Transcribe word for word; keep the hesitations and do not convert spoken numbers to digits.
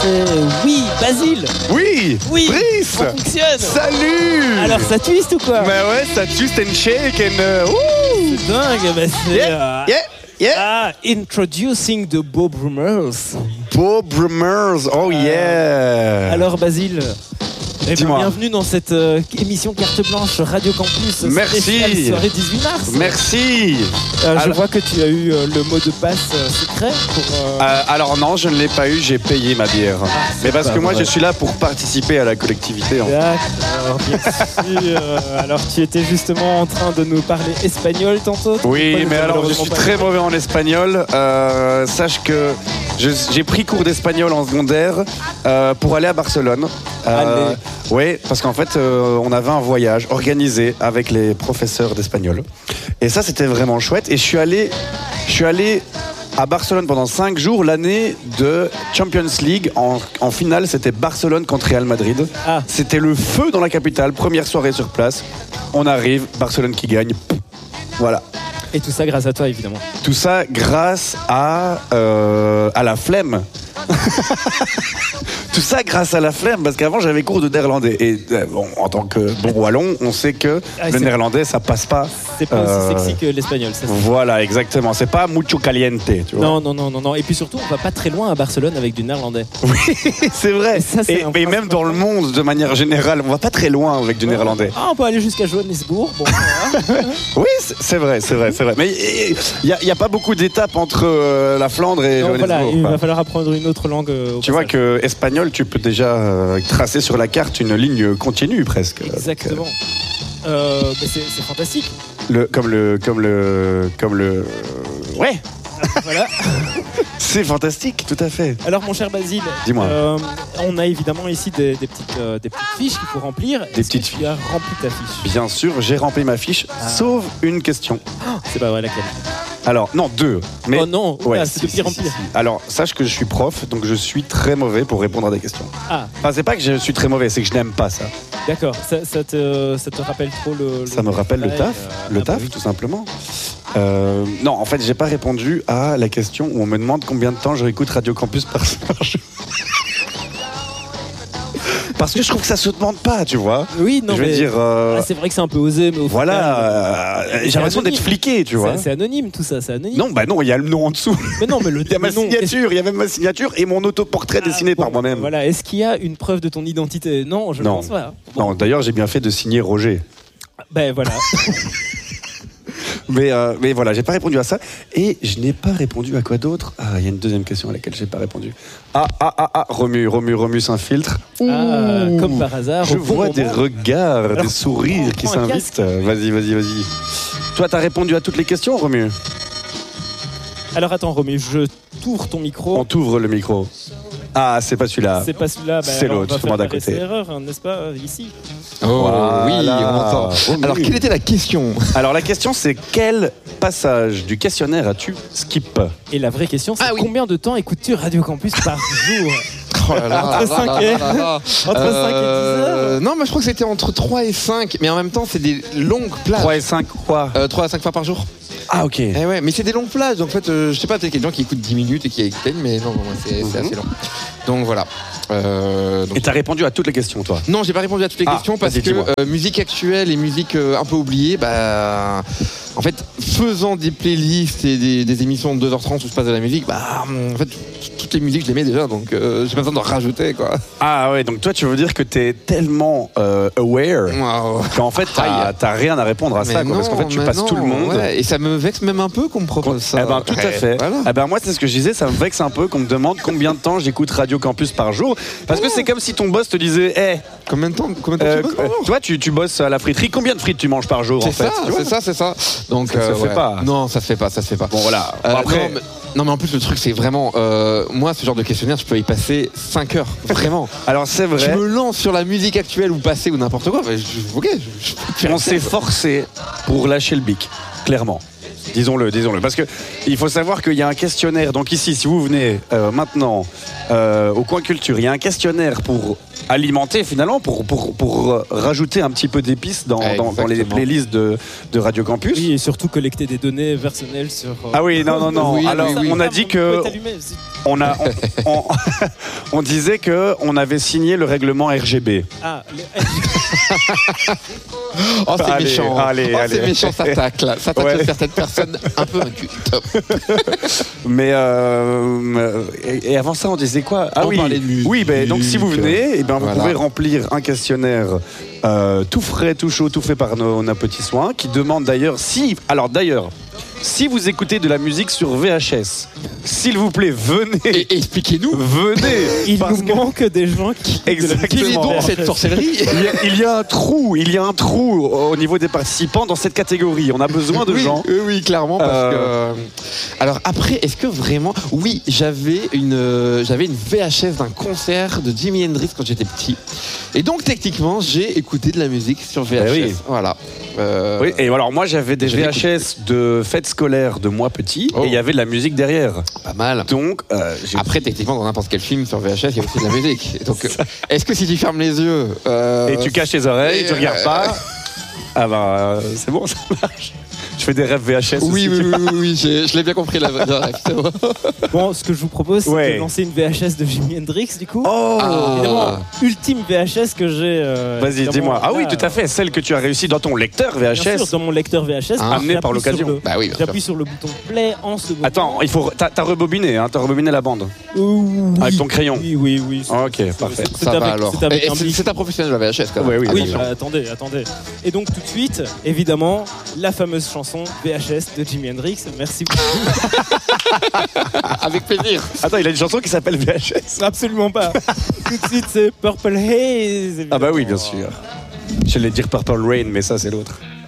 c'est oui, Basile. Oui, Oui, Brice. ça fonctionne. Salut. Alors ça twist ou quoi? Bah ouais, ça twist and shake and uh, ouh. C'est dingue, bah c'est... Yeah, euh, yeah, yeah. Ah, introducing the Bob Rumors. Bob Rumors, oh yeah. Alors Basile, eh bien, Dis-moi. bienvenue dans cette euh, émission Carte Blanche Radio Campus. Merci. Spéciale soirée dix-huit mars. Merci. Euh, je Alors- vois que tu as eu euh, le mot de passe euh, secret pour... euh, Euh, alors non, je ne l'ai pas eu, j'ai payé ma bière. Mais parce pas que moi, vrai. je suis là pour participer à la collectivité. en fait. D'accord, bien sûr. Euh, alors tu étais justement en train de nous parler espagnol tantôt. Oui, Pourquoi mais nous alors je malheureusement suis pas- très mauvais en espagnol. Euh, sache que je- j'ai pris cours d'espagnol en secondaire euh, pour aller à Barcelone. Euh, Allez. oui, parce qu'en fait, euh, on avait un voyage organisé avec les professeurs d'espagnol. Et ça, c'était vraiment chouette. Et je suis allé, je suis allé à Barcelone pendant cinq jours l'année de Champions League. En, en finale, c'était Barcelone contre Real Madrid. Ah. C'était le feu dans la capitale. Première soirée sur place. On arrive, Barcelone qui gagne. Voilà. Et tout ça grâce à toi évidemment. Tout ça grâce à, euh, à la flemme. Tout ça grâce à la flemme, parce qu'avant j'avais cours de néerlandais. Et euh, bon, en tant que bon wallon, on sait que Ah, le c'est- néerlandais ça passe pas. C'est pas Euh, aussi sexy que l'espagnol, ça c'est... Voilà, exactement. C'est pas mucho caliente, tu vois. Non, non, non, non, non. Et puis surtout, on va pas très loin à Barcelone avec du néerlandais. Oui, c'est vrai. Et ça, c'est Et, un mais principe même dans le monde, de manière générale, on va pas très loin avec du néerlandais. Ah, on peut aller jusqu'à Johannesburg. Bon, voilà. Oui, c'est c'est vrai, c'est vrai, c'est vrai. Mais il n'y a, a pas beaucoup d'étapes entre euh, la Flandre et Non, Johannesburg. voilà, il quoi. va falloir apprendre une autre langue. euh, au Tu vois passage. que espagnol, tu peux déjà euh, tracer sur la carte une ligne continue presque. Exactement. Euh, mais c'est c'est fantastique. Le, comme le, comme le, comme le. Ouais, Voilà. c'est fantastique, tout à fait. Alors, mon cher Basile, Dis-moi. euh, on a évidemment ici des, des petites, euh, des petites fiches qu'il faut remplir. Des Est-ce que petites tu as rempli ta fiche. Bien sûr, j'ai rempli ma fiche, Ah. sauf une question. C'est pas vrai laquelle. Alors, non, deux. Mais Oh non, ouais, oula, c'est si, de pire si, en si, pire. si. Alors, sache que je suis prof, donc je suis très mauvais pour répondre à des questions. Ah, Enfin, c'est pas que je suis très mauvais, c'est que je n'aime pas ça. d'accord. Ça, ça te, ça te rappelle trop le. le Ça me rappelle le travail, taf, euh, le ah bah taf, oui. tout simplement. Euh, non, en fait, j'ai pas répondu à la question où on me demande combien de temps je réécoute Radio Campus par par jour. Parce que je trouve que ça se demande pas, tu vois. Oui, non, je veux mais- dire, euh, Ah, c'est vrai que c'est un peu osé, mais au final, voilà, euh, c'est j'ai l'impression anonyme. d'être fliqué, tu vois. c'est- c'est anonyme tout ça, c'est anonyme. Non, bah non, il y a le nom en dessous. Mais non, mais le Il y a ma le nom, signature, il y a même ma signature et mon autoportrait est-ce- dessiné Ah, bon, par moi-même. Voilà, est-ce qu'il y a une preuve de ton identité? Non, je ne Non. pense pas. Non, d'ailleurs, j'ai bien fait de signer Roger. Ben voilà. Mais, euh, mais voilà, j'ai pas répondu à ça. Et je n'ai pas répondu à quoi d'autre? Ah, il y a une deuxième question à laquelle j'ai pas répondu. Ah, ah, ah, ah, Romu, Romu, Romu s'infiltre. Ah, Ouh. comme par hasard. Je au bon vois moment. des regards, Alors, des sourires prends- qui prends un s'invitent. Vas-y, vas-y, vas-y. Toi, t'as répondu à toutes les questions, Romu? Alors attends, Romy, je t'ouvre ton micro. On t'ouvre le micro. Ah, c'est pas celui-là. C'est pas celui-là. Ben C'est alors, l'autre, on va c'est moi faire d'à côté. pareille erreur, hein, n'est-ce pas, euh, ici. Oh Voilà. oui, on entend. Oh, Alors, oui. quelle était la question? Alors, la question, c'est quel passage du questionnaire as-tu skip? Et la vraie question, c'est Ah oui. combien de temps écoutes-tu Radio Campus par jour? Oh là là, Entre cinq et- Entre cinq et dix heures. Non, mais je crois que c'était entre trois et cinq. Mais en même temps, c'est des longues plages. trois et cinq quoi? Euh, trois à cinq fois par jour. Ah, ok. Eh ouais, mais c'est des longues plages. Donc en fait, euh, je sais pas, peut-être qu'il y a des gens qui écoutent dix minutes et qui éteignent, mais non, moi, c'est c'est Mhm. assez long. Donc voilà. Euh, donc- Et t'as répondu à toutes les questions, toi? Non, j'ai pas répondu à toutes les Ah, questions parce vas-y, que dis-moi. euh, musique actuelle et musique euh, un peu oubliée, bah, en fait, faisant des playlists et des, des émissions de deux heures trente où je passe de la musique, bah, en fait, toutes les musiques, je les mets déjà, donc euh, j'ai pas besoin d'en rajouter, quoi. Ah ouais, donc toi tu veux dire que t'es tellement euh, aware Wow. qu'en fait t'as, Aïe. t'as rien à répondre à Mais ça, quoi, parce qu'en fait tu mais passes non, tout le monde. ouais, et ça me vexe même un peu qu'on me propose ça. Eh ben tout à Ouais, fait. Voilà. Eh ben moi c'est ce que je disais, ça me vexe un peu qu'on me demande combien de temps j'écoute Radio Campus par jour, parce que c'est comme si ton boss te disait, hé, Combien de temps, combien de temps euh, tu bosses par jour toi tu, tu bosses à la friterie, combien de frites tu manges par jour en C'est fait ça, tu vois c'est ça, c'est ça. Donc Ça se fait ouais. pas. Non, ça se fait pas, ça se fait pas. Bon voilà. Euh, Bon, après, non, mais, non, mais en plus le truc c'est vraiment euh, moi ce genre de questionnaire je peux y passer cinq heures vraiment. alors c'est Je vrai, me lance sur la musique actuelle ou passée ou n'importe quoi. bah, je- ok, je, je peux te faire on ça, s'est quoi. forcé pour lâcher le bic, clairement. Disons-le, disons-le. Parce que il faut savoir qu'il y a un questionnaire. Donc ici, si vous venez euh, maintenant euh, au Coin Culture, il y a un questionnaire pour alimenter finalement, pour, pour, pour rajouter un petit peu d'épices dans, dans, dans les playlists de, de Radio Campus. Oui, et surtout collecter des données personnelles sur... Euh... Ah oui, non, non, non. Oui, Alors, oui, oui. on a dit que... On, a, on, on, on disait qu'on avait signé le règlement R G B. Ah, le... Oh, c'est allez, méchant. Allez, oh, allez. c'est méchant, ça tacle. Ça tacle Ouais. certaines personnes un peu incultes. Mais euh, et, et avant ça, on disait quoi? Ah On oui, parlait de musique. oui. Ben donc si vous venez, eh ben vous Voilà. pouvez remplir un questionnaire euh, tout frais, tout chaud, tout fait par nos, nos petits soins, qui demande d'ailleurs si. Alors d'ailleurs. Si vous écoutez de la musique sur V H S, s'il vous plaît, venez. Et, et expliquez-nous. Venez. Il parce nous que- manque des gens qui... Exactement. Quelle est donc cette sorcellerie? Il y, a, il y a un trou, il y a un trou au niveau des participants dans cette catégorie. On a besoin de oui, gens. Oui, oui, clairement. Parce Euh, que... Alors après, est-ce que vraiment... Oui, j'avais une, euh, j'avais une V H S d'un concert de Jimi Hendrix quand j'étais petit. Et donc techniquement, j'ai écouté de la musique sur V H S. Eh oui. Voilà. Euh, Oui, et alors moi j'avais des je V H S de fêtes scolaires de moi petit Oh. et il y avait de la musique derrière. Pas mal. Donc euh, j'ai- Après, techniquement, dans n'importe quel film sur V H S, il y a aussi de la musique. Et donc, euh, est-ce que si tu fermes les yeux... euh, et tu caches les oreilles, et, tu regardes euh, pas. Ah bah euh, c'est bon, ça marche. Je fais des rêves V H S Oui, aussi. oui, oui, oui, oui, j'ai- je l'ai bien compris. La... c'est bon. Bon, ce que je vous propose, c'est Ouais. de lancer une V H S de Jimi Hendrix, du coup. Oh Ah. Évidemment, ultime V H S que j'ai... euh, Vas-y, évidemment, dis-moi. Ah oui, là, tout à fait, celle que tu as réussi dans ton lecteur V H Bien S. sûr, dans mon lecteur V H S. Hein, amené par j'appuie sur l'occasion. le- Bah oui, bien sûr. J'appuie sur le bouton play en ce moment. Attends, il faut. T'as, t'as rebobiné, hein, t'as rebobiné la bande Oui. avec ton crayon. Oui, oui, oui. c'est- Ok, c'est- parfait. c'est Ça avec- va alors. C'est avec Et un c'est, bic. c'est un professionnel de la V H S quand même. Ouais, oui, Oui, attention. bah, attendez, attendez. Et donc tout de suite, évidemment, la fameuse chanson V H S de Jimi Hendrix. Merci beaucoup. Avec plaisir. Attends, il a une chanson qui s'appelle V H S. Absolument pas. Tout de suite, c'est Purple Haze. Ah bah oui, bien évidemment. sûr. Je vais dire Purple Rain, mais ça c'est l'autre.